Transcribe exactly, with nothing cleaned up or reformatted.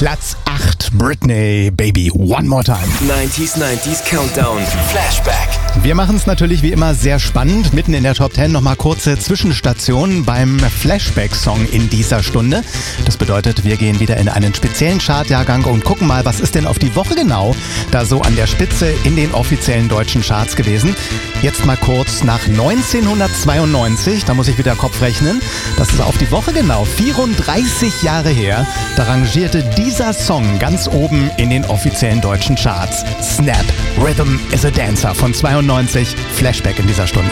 Platz acht, Britney, Baby, One More Time. neunziger, neunziger Countdown, Flashback. Wir machen es natürlich wie immer sehr spannend. Mitten in der Top zehn nochmal kurze Zwischenstationen beim Flashback-Song in dieser Stunde. Das bedeutet, wir gehen wieder in einen speziellen Chartjahrgang und gucken mal, was ist denn auf die Woche genau da so an der Spitze in den offiziellen deutschen Charts gewesen. Jetzt mal kurz nach neunzehnhundertzweiundneunzig, da muss ich wieder Kopf rechnen. Das ist auf die Woche genau vierunddreißig Jahre her. Da rangierte dieser Song ganz oben in den offiziellen deutschen Charts. Snap, Rhythm is a Dancer von zweiundneunzig. Flashback in dieser Stunde.